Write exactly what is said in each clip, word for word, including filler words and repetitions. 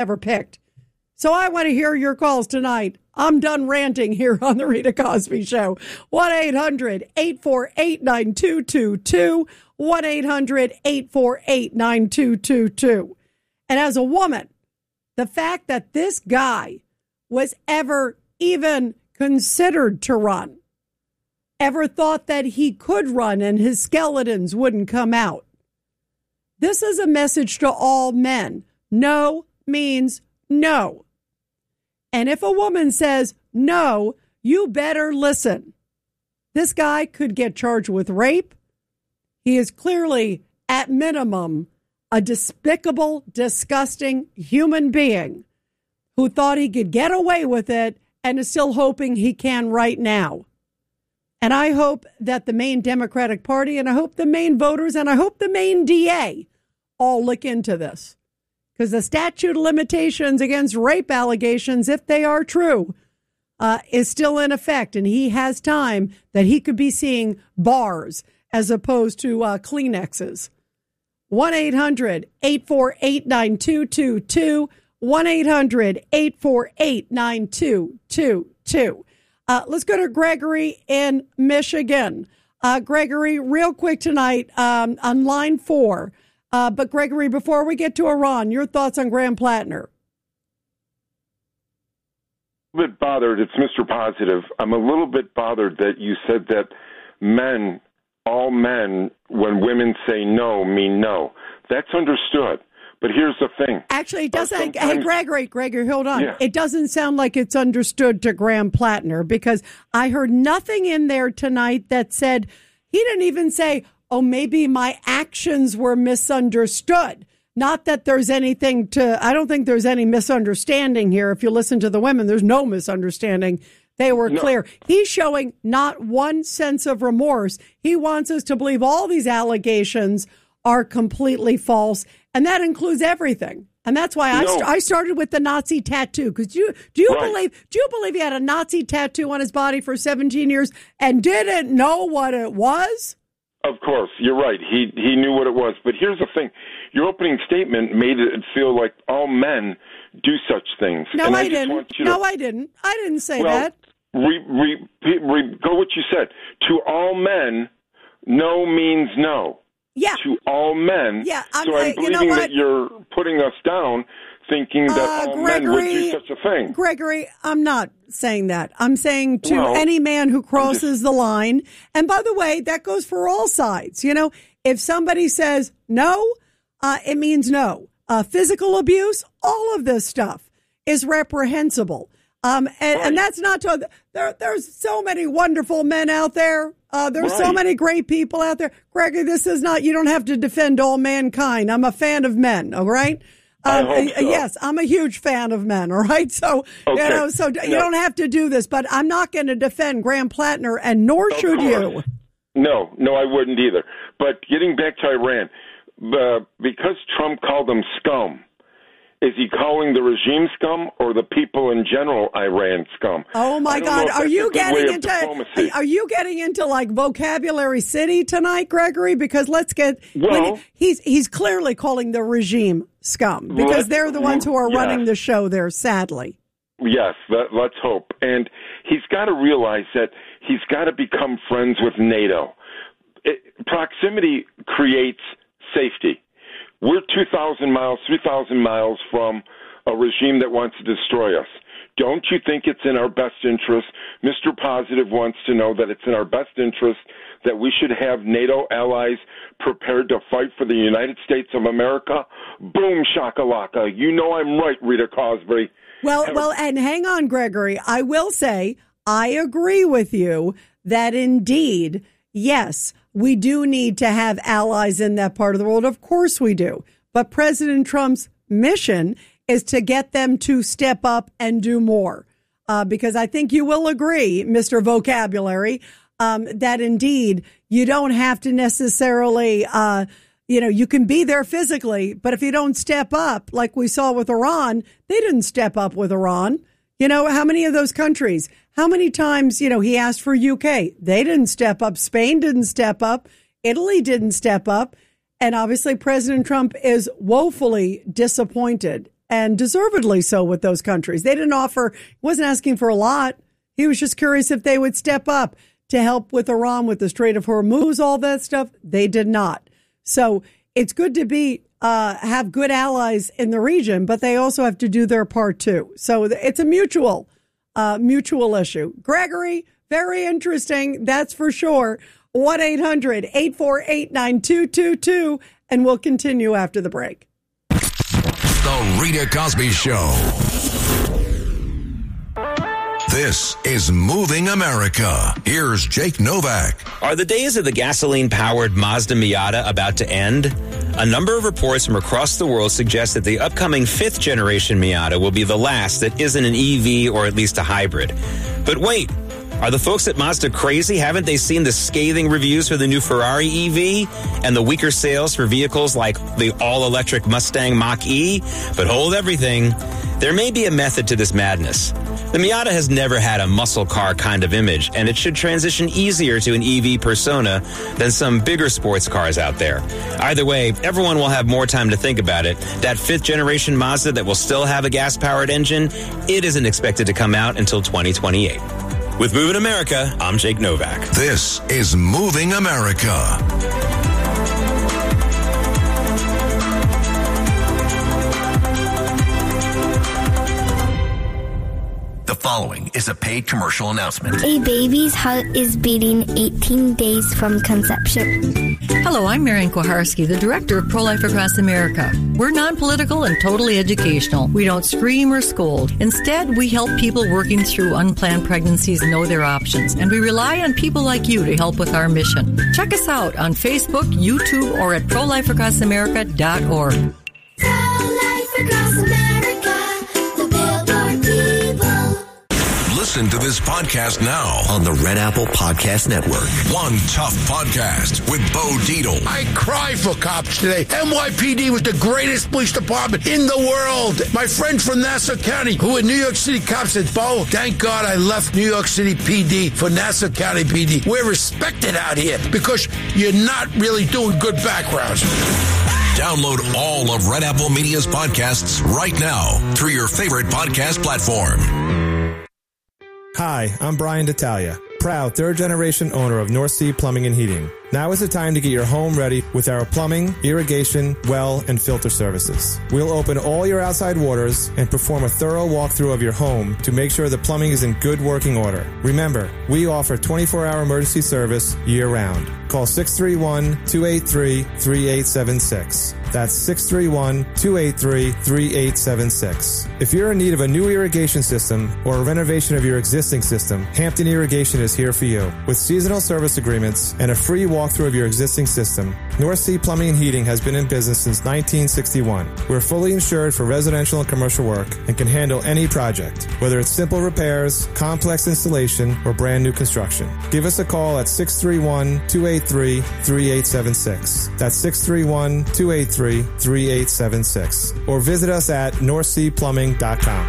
ever picked. So I want to hear your calls tonight. I'm done ranting here on the Rita Cosby Show. one eight hundred eight four eight nine two two two. one eight hundred eight four eight nine two two two. And as a woman, the fact that this guy was ever even considered to run, ever thought that he could run and his skeletons wouldn't come out. This is a message to all men. No means no. And if a woman says no, you better listen. This guy could get charged with rape. He is clearly, at minimum, a despicable, disgusting human being who thought he could get away with it and is still hoping he can right now. And I hope that the Maine Democratic Party, and I hope the Maine voters, and I hope the Maine D A all look into this. Because the statute of limitations against rape allegations, if they are true, uh, is still in effect. And he has time that he could be seeing bars as opposed to uh, Kleenexes. one eight hundred eight four eight nine two two two. one eight hundred eight four eight nine two two two. Uh, let's go to Gregory in Michigan. Uh, Gregory, real quick tonight um, on line four. Uh, but Gregory, before we get to Iran, your thoughts on Graham Plattner? A little bit bothered. It's Mister Positive. I'm a little bit bothered that you said that men, all men, when women say no, mean no. That's understood. But here's the thing. Actually, it doesn't. Uh, hey, Gregory, Gregory, hold on. Yeah. It doesn't sound like it's understood to Graham Plattner, because I heard nothing in there tonight that said, he didn't even say, oh, maybe my actions were misunderstood. Not that there's anything to, I don't think there's any misunderstanding here. If you listen to the women, there's no misunderstanding. They were no. clear. He's showing not one sense of remorse. He wants us to believe all these allegations are completely false. And that includes everything. And that's why I, st- I started with the Nazi tattoo. Because you, do you right. believe, do you believe he had a Nazi tattoo on his body for seventeen years and didn't know what it was? Of course, you're right. He he knew what it was. But here's the thing. Your opening statement made it feel like all men do such things. No, and I, I just didn't. Want you no, to, I didn't. I didn't say well, that. Re, re, re, go what you said. To all men, no means no. Yeah. To all men. Yeah. I'm, so I'm I, believing you know that you're putting us down, thinking that uh, all Gregory, men would do such a thing. Gregory, I'm not saying that. I'm saying to well, any man who crosses just, the line. And by the way, that goes for all sides. You know, if somebody says no, uh, it means no. Uh, physical abuse, all of this stuff is reprehensible. Um, and, right. and that's not to, there, there's so many wonderful men out there. Uh, there's right. so many great people out there. Gregory, this is not, you don't have to defend all mankind. I'm a fan of men. All right. Um, I hope so. Yes, I'm a huge fan of men. All right. So, okay. you know, so no. you don't have to do this, but I'm not going to defend Graham Plattner, and nor of should course. you. No, no, I wouldn't either. But getting back to Iran, uh, because Trump called them scum, is he calling the regime scum or the people in general Iran scum? Oh my God! Are you getting into? Are you getting into like vocabulary city tonight, Gregory? Because let's get. Well, he's he's clearly calling the regime scum because they're the ones who are yes. running the show there. Sadly. Yes, that, let's hope. And he's got to realize that he's got to become friends with NATO. It, proximity creates safety. We're two thousand miles, three thousand miles from a regime that wants to destroy us. Don't you think it's in our best interest? Mister Positive wants to know that it's in our best interest that we should have NATO allies prepared to fight for the United States of America? Boom, shakalaka. You know I'm right, Rita Cosby. Well, well, and hang on, Gregory. I will say I agree with you that indeed, yes, we do need to have allies in that part of the world. Of course we do. But President Trump's mission is to get them to step up and do more. Uh, because I think you will agree, Mister Vocabulary, um, that indeed you don't have to necessarily, uh, you know, you can be there physically, but if you don't step up, like we saw with Iran, they didn't step up with Iran. You know, how many of those countries, how many times, you know, he asked for U K? They didn't step up. Spain didn't step up. Italy didn't step up. And obviously President Trump is woefully disappointed and deservedly so with those countries. They didn't offer, he wasn't asking for a lot. He was just curious if they would step up to help with Iran, with the Strait of Hormuz, all that stuff. They did not. So it's good to be uh, have good allies in the region, but they also have to do their part too. So it's a mutual, uh, mutual issue. Gregory, very interesting. That's for sure. one eight hundred eight four eight nine two two two. And we'll continue after the break. The Rita Cosby Show. This is Moving America. Here's Jake Novak. Are the days of the gasoline-powered Mazda Miata about to end? A number of reports from across the world suggest that the upcoming fifth-generation Miata will be the last that isn't an E V or at least a hybrid. But wait, are the folks at Mazda crazy? Haven't they seen the scathing reviews for the new Ferrari E V and the weaker sales for vehicles like the all-electric Mustang Mach-E? But hold everything. There may be a method to this madness. The Miata has never had a muscle car kind of image, and it should transition easier to an E V persona than some bigger sports cars out there. Either way, everyone will have more time to think about it. That fifth-generation Mazda that will still have a gas-powered engine, it isn't expected to come out until twenty twenty-eight. With Moving America, I'm Jake Novak. This is Moving America. The following is a paid commercial announcement. A baby's heart is beating eighteen days from conception. Hello, I'm Marian Kuharski, the director of Pro-Life Across America. We're non-political and totally educational. We don't scream or scold. Instead, we help people working through unplanned pregnancies know their options, and we rely on people like you to help with our mission. Check us out on Facebook, YouTube, or at pro life across america dot org. Pro-Life Across America, the Billboard people. Listen to this podcast now on the Red Apple Podcast Network. One Tough Podcast with Bo Dietl. I cry for cops today. N Y P D was the greatest police department in the world. My friend from Nassau County, who in New York City cops said, Bo, thank God I left New York City P D for Nassau County P D. We're respected out here because you're not really doing good backgrounds. Download all of Red Apple Media's podcasts right now through your favorite podcast platform. Hi, I'm Brian D'Italia, proud third-generation owner of North Sea Plumbing and Heating. Now is the time to get your home ready with our plumbing, irrigation, well, and filter services. We'll open all your outside waters and perform a thorough walkthrough of your home to make sure the plumbing is in good working order. Remember, we offer twenty-four hour emergency service year-round. Call six three one, two eight three, three eight seven six. That's six three one, two eight three, three eight seven six. If you're in need of a new irrigation system or a renovation of your existing system, Hampton Irrigation is here for you. With seasonal service agreements and a free walkthrough of your existing system, North Sea Plumbing and Heating has been in business since nineteen sixty-one. We're fully insured for residential and commercial work and can handle any project, whether it's simple repairs, complex installation, or brand new construction. Give us a call at six three one, two eight three, three eight seven six. That's six three one, two eight three, three eight seven six. Or visit us at north sea plumbing dot com.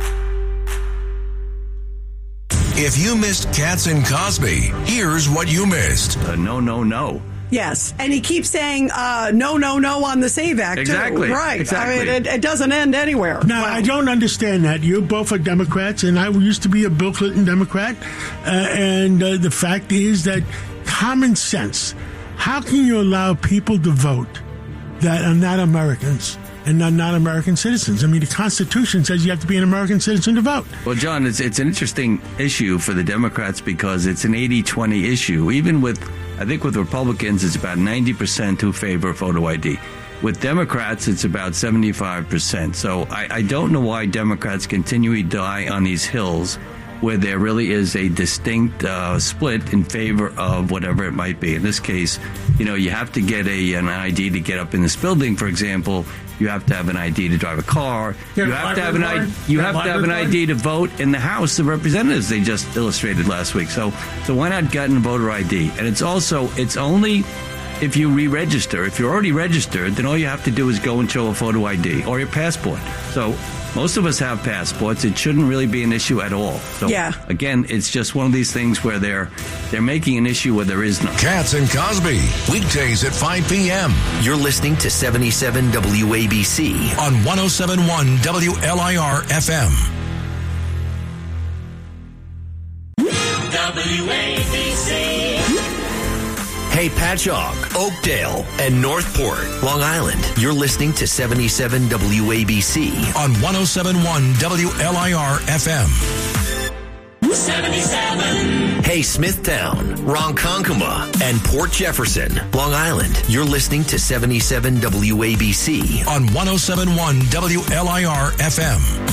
If you missed Katz and Cosby, here's what you missed. Uh, no, no, no. Yes, and he keeps saying uh, no, no, no on the SAVE Act, exactly. too. Right. Exactly. I mean, it, it doesn't end anywhere. Now, wow. I don't understand that. You both are Democrats, and I used to be a Bill Clinton Democrat. Uh, and uh, the fact is that common sense, how can you allow people to vote that are not Americans and are not American citizens? I mean, the Constitution says you have to be an American citizen to vote. Well, John, it's it's an interesting issue for the Democrats because it's an eighty twenty issue. Even with, I think with Republicans, it's about ninety percent who favor photo I D. With Democrats, it's about seventy-five percent. So I, I don't know why Democrats continually die on these hills where there really is a distinct uh, split in favor of whatever it might be. In this case, you know, you have to get a an I D to get up in this building, for example. You have to have an I D to drive a car. You have to have an I D. You have to have an I D to vote in the House of Representatives. They just illustrated last week. So, so why not get a voter I D? And it's also it's only if you re-register. If you're already registered, then all you have to do is go and show a photo I D or your passport. So, Most of us have passports. It shouldn't really be an issue at all. So, yeah. again, it's just one of these things where they're they're making an issue where there is none. Katz and Cosby, weekdays at five p.m. You're listening to seventy-seven W A B C on one oh seven point one W L I R F M. W A B C. Hey, Patchogue, Oakdale, and Northport, Long Island. You're listening to seventy-seven W A B C on one oh seven point one W L I R F M. seventy-seven. Hey, Smithtown, Ronkonkoma, and Port Jefferson, Long Island. You're listening to seventy-seven W A B C on one oh seven point one W L I R F M.